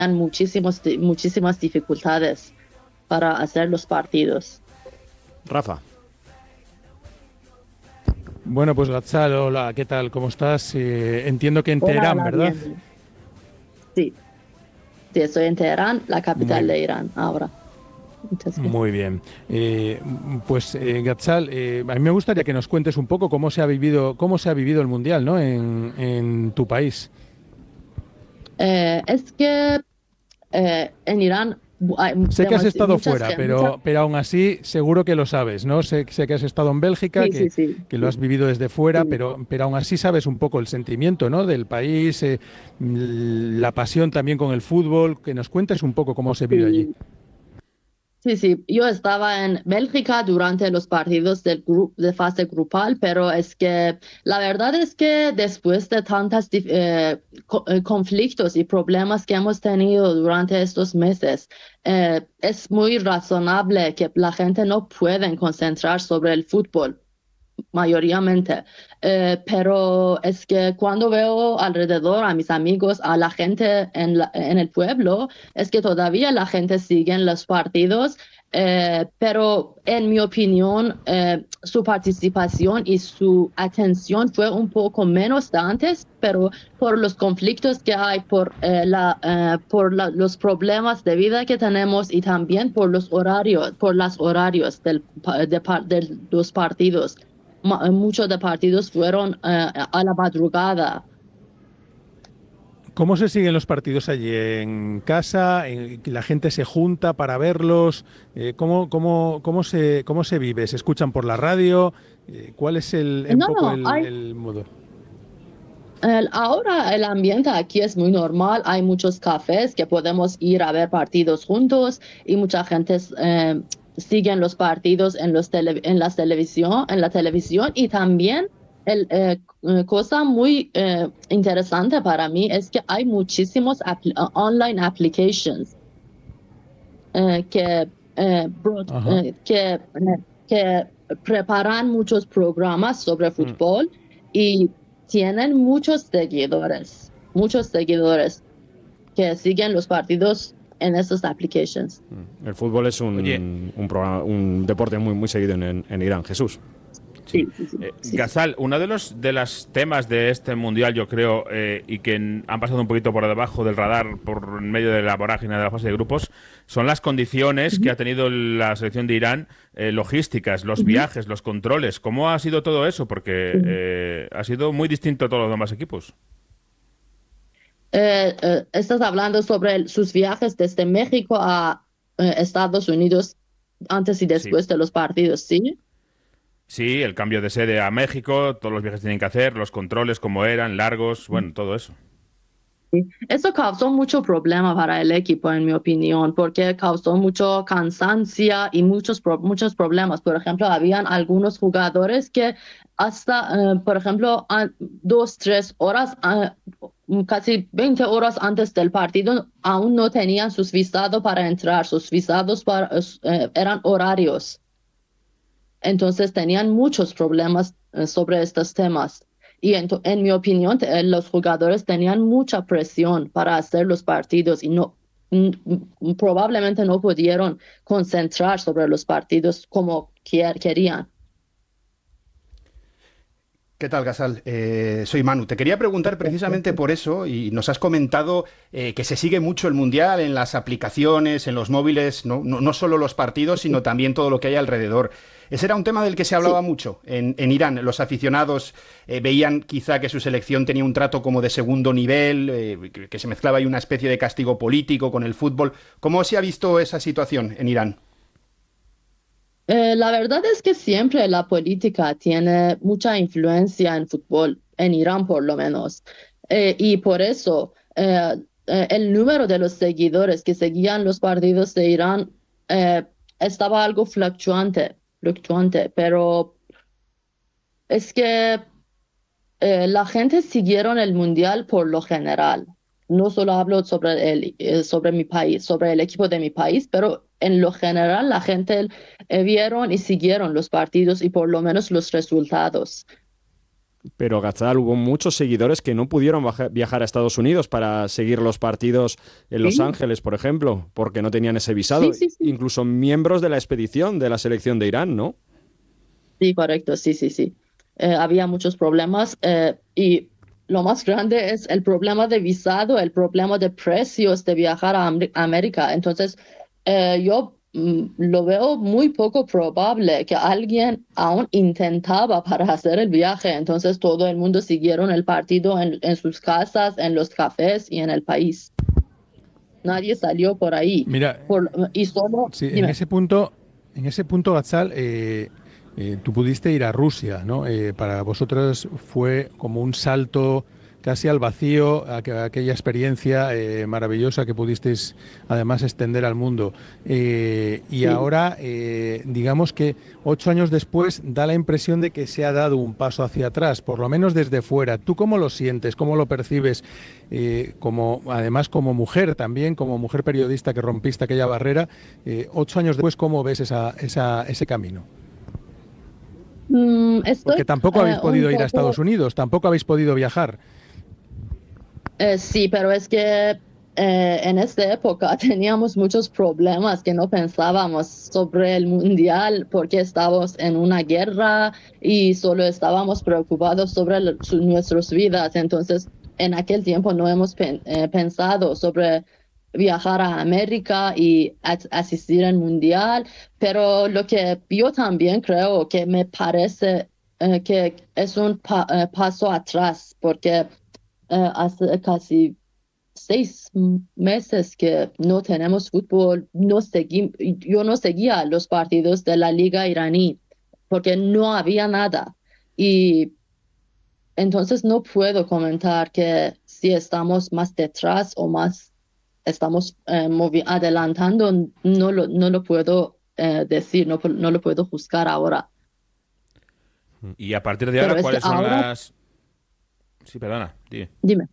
muchísimas dificultades para hacer los partidos. Rafa. Bueno, pues Gatsal, hola, ¿qué tal? ¿Cómo estás? Entiendo que en Hola, Teherán, hola, ¿verdad? bien. Sí, sí, estoy en Teherán, la capital Muy, de Irán, ahora. Muchas gracias. muy bien. Gatsal, a mí me gustaría que nos cuentes un poco cómo se ha vivido el Mundial, ¿no? En tu país. Es que en Irán hay Sé que has estado muchas fuera, gente, muchas, pero aún así seguro que lo sabes, ¿no? Sé que has estado en Bélgica, sí, sí, sí, que lo sí, has vivido desde fuera, sí. pero aún así sabes un poco el sentimiento, ¿no? Del país, la pasión también con el fútbol. Que nos cuentes un poco cómo se vive allí. Sí, sí, sí, yo estaba en Bélgica durante los partidos del grupo de fase grupal, pero es que la verdad es que después de tantos conflictos y problemas que hemos tenido durante estos meses, es muy razonable que la gente no pueda concentrar sobre el fútbol mayoritariamente. Pero es que cuando veo alrededor a mis amigos, a la gente en el pueblo, es que todavía la gente sigue en los partidos, pero en mi opinión, su participación y su atención fue un poco menos de antes, pero por los conflictos que hay, los problemas de vida que tenemos y también por los horarios, de los partidos. Muchos de partidos fueron a la madrugada. ¿Cómo se siguen los partidos allí? ¿En casa? ¿La gente se junta para verlos? ¿Cómo se vive? ¿Se escuchan por la radio? ¿Cuál es un No, poco no, hay, el modo? ahora el ambiente aquí es muy normal. Hay muchos cafés que podemos ir a ver partidos juntos y mucha gente sigue los partidos en la televisión y también cosa muy interesante para mí es que hay muchísimos online applications que, Ajá. que preparan muchos programas sobre fútbol y tienen muchos seguidores que siguen los partidos en esas applications. El fútbol es Oye, un deporte muy, muy seguido en Irán, Jesús. Sí, sí. sí, sí, sí, sí. Gazal, uno de los temas de este mundial, yo creo, y que han pasado un poquito por debajo del radar por en medio de la vorágine de la fase de grupos, son las condiciones que Ujú, ha tenido la selección de Irán, logísticas, los ujú. viajes, los controles. ¿Cómo ha sido todo eso? Porque Sí. ha sido muy distinto a todos los demás equipos. Estás hablando sobre sus viajes desde México a Estados Unidos antes y Sí. después de los partidos, ¿sí? Sí, el cambio de sede a México, todos los viajes que tienen que hacer, los controles, cómo eran, largos, bueno, todo eso. Sí. Eso causó mucho problema para el equipo, en mi opinión, porque causó mucho cansancio y muchos problemas. Por ejemplo, habían algunos jugadores que hasta, por ejemplo, 2, 3 horas, casi 20 horas antes del partido, aún no tenían sus visados para entrar. Sus visados eran horarios. Entonces tenían muchos problemas sobre estos temas. Y en mi opinión, los jugadores tenían mucha presión para hacer los partidos y probablemente no pudieron concentrar sobre los partidos como querían. ¿Qué tal, Gasal? Soy Manu. Te quería preguntar precisamente por eso, y nos has comentado que se sigue mucho el Mundial en las aplicaciones, en los móviles, no solo los partidos, sino también todo lo que hay alrededor. Ese era un tema del que se hablaba Sí. mucho en Irán. Los aficionados veían quizá que su selección tenía un trato como de segundo nivel, que se mezclaba ahí una especie de castigo político con el fútbol. ¿Cómo se ha visto esa situación en Irán? La verdad es que siempre la política tiene mucha influencia en fútbol, en Irán por lo menos. Y por eso el número de los seguidores que seguían los partidos de Irán estaba algo fluctuante, pero es que la gente siguieron el mundial por lo general. No solo hablo sobre mi país, sobre el equipo de mi país, pero en lo general la gente vieron y siguieron los partidos y por lo menos los resultados. Pero, Ghazal, hubo muchos seguidores que no pudieron viajar a Estados Unidos para seguir los partidos en Los Ángeles, por ejemplo, porque no tenían ese visado. Sí. Incluso miembros de la expedición de la selección de Irán, ¿no? Sí, correcto, sí. Había muchos problemas y lo más grande es el problema de visado, el problema de precios de viajar a América. Entonces, yo lo veo muy poco probable que alguien aún intentaba para hacer el viaje. Entonces, todo el mundo siguieron el partido en sus casas, en los cafés y en el país. Nadie salió por ahí. Mira, y solo... sí, Dime. en ese punto, Ghazal, tú pudiste ir a Rusia, ¿no? Para vosotros fue como un salto casi al vacío, aquella experiencia maravillosa que pudisteis además extender al mundo. Y ahora, digamos que 8 años después, da la impresión de que se ha dado un paso hacia atrás, por lo menos desde fuera. ¿Tú cómo lo sientes? ¿Cómo lo percibes? Además, como mujer también, como mujer periodista que rompiste aquella barrera, 8 años después, ¿cómo ves ese camino? Porque tampoco habéis podido ir a Estados Unidos, tampoco habéis podido viajar. Sí, pero es que en esta época teníamos muchos problemas que no pensábamos sobre el mundial porque estábamos en una guerra y solo estábamos preocupados sobre nuestras vidas. Entonces, en aquel tiempo no hemos pensado sobre viajar a América y asistir al mundial, pero lo que yo también creo que me parece que es un paso atrás porque hace casi 6 meses que no tenemos fútbol, yo no seguía los partidos de la liga iraní porque no había nada y entonces no puedo comentar que si estamos más detrás o más estamos adelantando, no lo puedo decir, no lo puedo juzgar ahora. Y a partir de ahora, ¿cuáles son las...? Sí, perdona, Dime.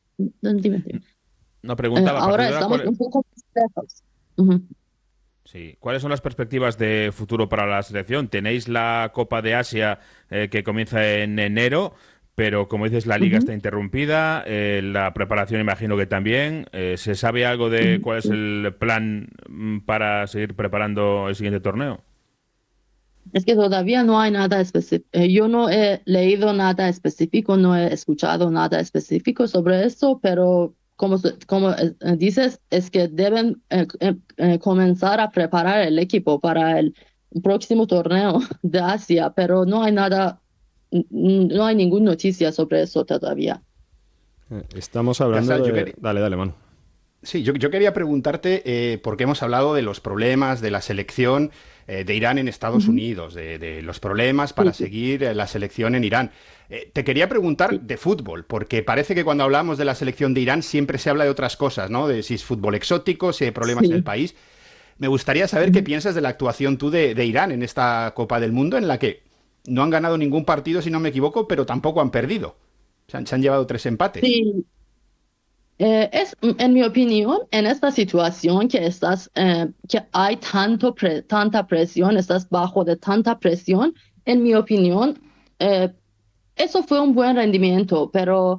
No, preguntaba. Ahora estamos un poco más lejos. Sí. ¿Cuáles son las perspectivas de futuro para la selección? Tenéis la Copa de Asia que comienza en enero, pero como dices, la Liga está interrumpida, la preparación imagino que también. ¿Se sabe algo de cuál es el plan para seguir preparando el siguiente torneo? Es que todavía no hay nada específico. Yo no he leído nada específico, no he escuchado nada específico sobre eso, pero como dices, es que deben comenzar a preparar el equipo para el próximo torneo de Asia, pero no hay nada, no hay ninguna noticia sobre eso todavía. Estamos hablando de... Dale, Manu. Sí, yo quería preguntarte, porque hemos hablado de los problemas de la selección de Irán en Estados Unidos, de los problemas para seguir la selección en Irán. Te quería preguntar de fútbol, porque parece que cuando hablamos de la selección de Irán siempre se habla de otras cosas, ¿no? De si es fútbol exótico, si hay problemas en el país. Me gustaría saber qué piensas de la actuación tú de Irán en esta Copa del Mundo, en la que no han ganado ningún partido, si no me equivoco, pero tampoco han perdido. Se han llevado 3 empates. Sí. En mi opinión, en esta situación que hay tanta presión, estás bajo de tanta presión, en mi opinión, eso fue un buen rendimiento, pero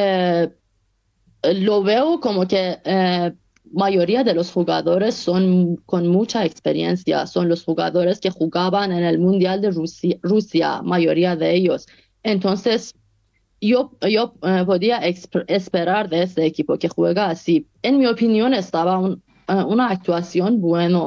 lo veo como que mayoría de los jugadores son con mucha experiencia, son los jugadores que jugaban en el Mundial de Rusia, mayoría de ellos. Entonces, yo podía esperar de este equipo que juega así. En mi opinión, estaba una actuación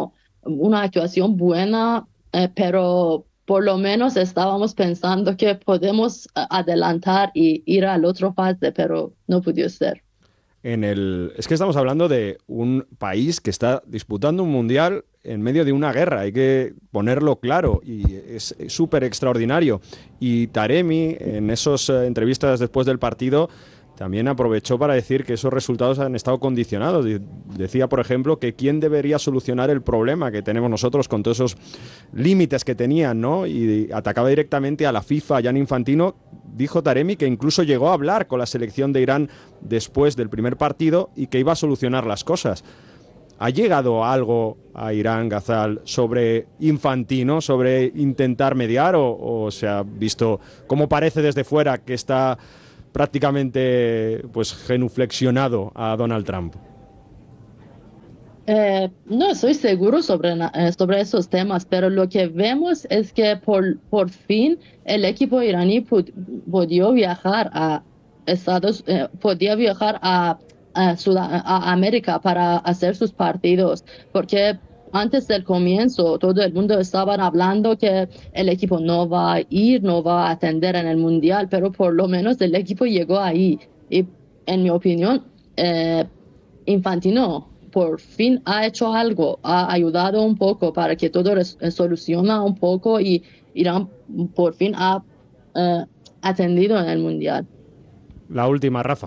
buena, pero por lo menos estábamos pensando que podemos adelantar y ir al otro fase, pero no pudo ser. Es que estamos hablando de un país que está disputando un mundial en medio de una guerra, hay que ponerlo claro, y es súper extraordinario. Y Taremi, en esas entrevistas después del partido, también aprovechó para decir que esos resultados han estado condicionados. Decía, por ejemplo, que quién debería solucionar el problema que tenemos nosotros con todos esos límites que tenían, ¿no? Y atacaba directamente a la FIFA, a Gianni Infantino. Dijo Taremi que incluso llegó a hablar con la selección de Irán después del primer partido y que iba a solucionar las cosas. ¿Ha llegado algo a Irán, Ghazal, sobre Infantino, sobre intentar mediar o se ha visto, como parece desde fuera, que está prácticamente pues genuflexionado a Donald Trump? No estoy seguro sobre esos temas, pero lo que vemos es que por fin el equipo iraní podía viajar a podía viajar a América para hacer sus partidos, porque antes del comienzo todo el mundo estaba hablando que el equipo no va a ir, no va a atender en el Mundial, pero por lo menos el equipo llegó ahí. Y en mi opinión, Infantino por fin ha hecho algo, ha ayudado un poco para que todo soluciona un poco y Irán por fin ha atendido en el Mundial. La última, Rafa.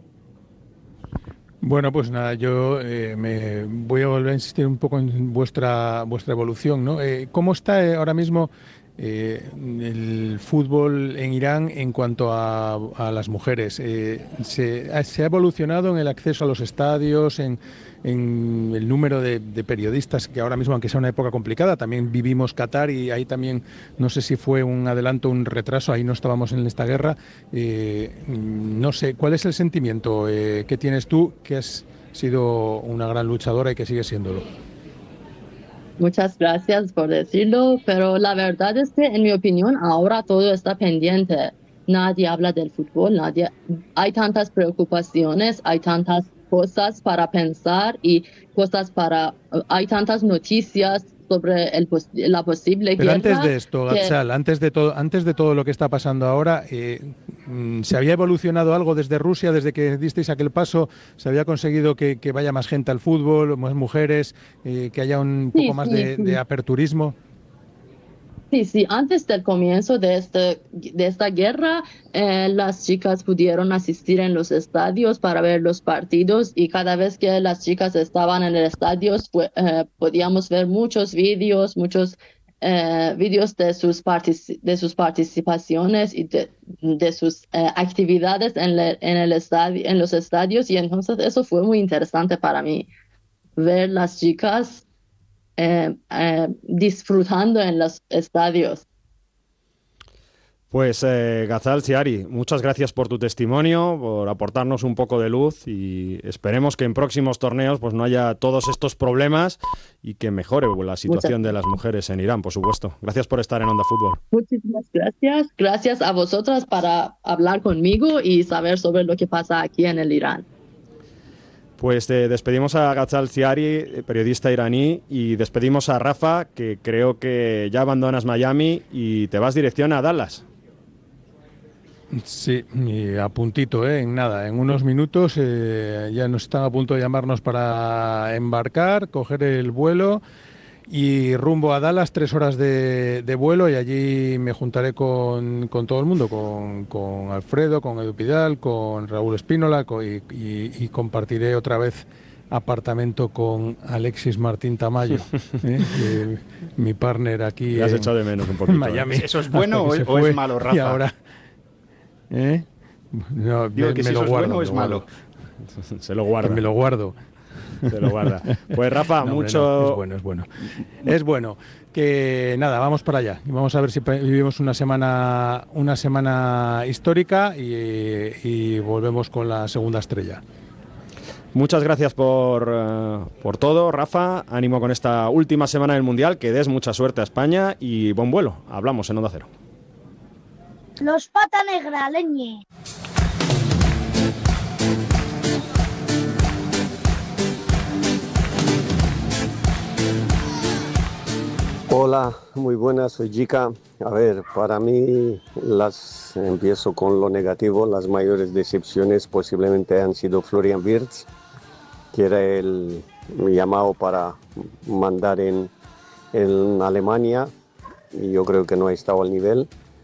Bueno, pues nada, yo me voy a volver a insistir un poco en vuestra evolución, ¿no? ¿Cómo está ahora mismo el fútbol en Irán en cuanto a las mujeres? ¿Se ha evolucionado en el acceso a los estadios, en el número de periodistas, que ahora mismo, aunque sea una época complicada, también vivimos Qatar y ahí también, no sé si fue un adelanto, un retraso, ahí no estábamos en esta guerra. No sé, ¿cuál es el sentimiento que tienes tú, que has sido una gran luchadora y que sigues siéndolo? Muchas gracias por decirlo, pero la verdad es que, en mi opinión, ahora todo está pendiente. Nadie habla del fútbol, hay tantas preocupaciones, hay tantas cosas para pensar y hay tantas noticias sobre la posible Pero guerra. antes de esto, Ghazal, antes de todo lo que está pasando ahora, ¿se había evolucionado algo desde Rusia, desde que disteis aquel paso? ¿Se había conseguido que vaya más gente al fútbol, más mujeres, que haya un poco más de aperturismo? Sí, antes del comienzo de esta guerra, las chicas pudieron asistir en los estadios para ver los partidos y cada vez que las chicas estaban en el estadio, podíamos ver muchos vídeos de sus participaciones y de sus actividades en los estadios, y entonces eso fue muy interesante para mí, ver las chicas disfrutando en los estadios. Pues Ghazal Siari, muchas gracias por tu testimonio, por aportarnos un poco de luz y esperemos que en próximos torneos pues no haya todos estos problemas y que mejore la situación de las mujeres en Irán, por supuesto. Gracias por estar en Onda Fútbol. Muchísimas gracias. Gracias a vosotras para hablar conmigo y saber sobre lo que pasa aquí en el Irán. Pues despedimos a Ghazal Siari, periodista iraní, y despedimos a Rafa, que creo que ya abandonas Miami y te vas dirección a Dallas. Sí, y a puntito, en nada, en unos minutos ya nos están a punto de llamarnos para embarcar, coger el vuelo y rumbo a Dallas, 3 horas de vuelo, y allí me juntaré con todo el mundo, con Alfredo, con Edu Pidal, con Raúl Espínola y compartiré otra vez apartamento con Alexis Martín Tamayo, mi partner aquí. Me has echado de menos un poquito. En Miami. ¿Eso es bueno o es malo, Rafa? Y ahora, no, digo que si eso es bueno o es malo. Se lo guarda. Que me lo guardo. Se lo guarda. Pues Rafa, no, mucho... No, es bueno. Es bueno. Que nada, vamos para allá. Y vamos a ver si vivimos una semana histórica y volvemos con la segunda estrella. Muchas gracias por todo, Rafa. Ánimo con esta última semana del Mundial. Que des mucha suerte a España y buen vuelo. Hablamos en Onda Cero. Los pata negra, leñe. Hola, muy buenas, soy Jica. A ver, para mí empiezo con lo negativo. Las mayores decepciones posiblemente han sido Florian Wirtz, que era el llamado para mandar en Alemania, y yo creo que no ha estado al nivel.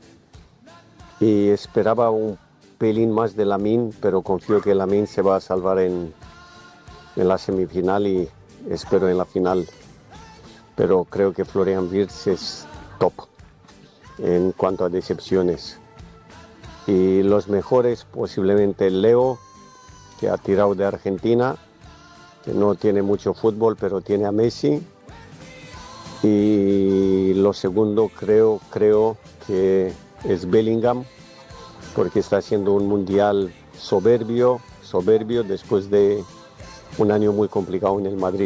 Y esperaba un pelín más de Lamine, pero confío que Lamine se va a salvar en la semifinal y espero en la final. Pero creo que Florian Wirtz es top en cuanto a decepciones. Y los mejores, posiblemente Leo, que ha tirado de Argentina, que no tiene mucho fútbol, pero tiene a Messi. Y lo segundo creo que es Bellingham, porque está haciendo un mundial soberbio después de un año muy complicado en el Madrid.